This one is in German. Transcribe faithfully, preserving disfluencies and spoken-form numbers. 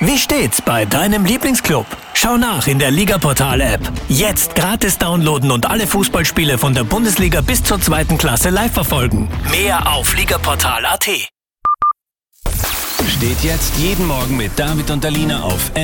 Wie steht's bei deinem Lieblingsclub? Schau nach in der Ligaportal-App. Jetzt gratis downloaden und alle Fußballspiele von der Bundesliga bis zur zweiten Klasse live verfolgen. Mehr auf ligaportal punkt at. Steht jetzt jeden Morgen mit David und Alina auf